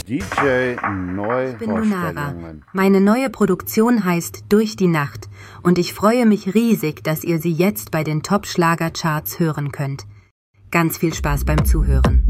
DJ Ich bin Lunara. Neuvorstellungen. Meine neue Produktion heißt Durch die Nacht und ich freue mich riesig, dass ihr sie jetzt bei den Top-Schlager-Charts hören könnt. Ganz viel Spaß beim Zuhören.